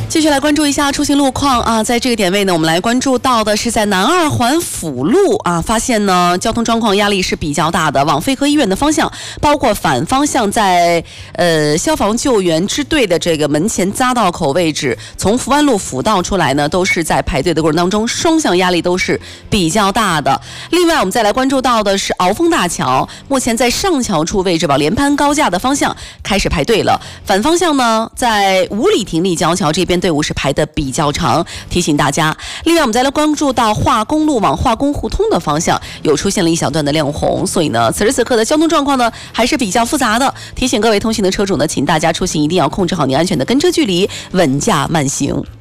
继续来关注一下出行路况啊，在这个点位呢，我们来关注到的是在南二环辅路啊，发现呢交通状况压力是比较大的，往肺科医院的方向，包括反方向在消防救援支队的这个门前匝道口位置，从福安路辅道出来呢，都是在排队的过程当中，双向压力都是比较大的。另外，我们再来关注到的是鳌峰大桥，目前在上桥处位置往联潘高架的方向开始排队了，反方向呢，在五里亭立交桥这边队伍是排的比较长，提醒大家。另外我们再来关注到化工路往化工胡同的方向有出现了一小段的亮红，所以呢此时此刻的交通状况呢还是比较复杂的，提醒各位通行的车主呢，请大家出行一定要控制好您安全的跟车距离，稳驾慢行。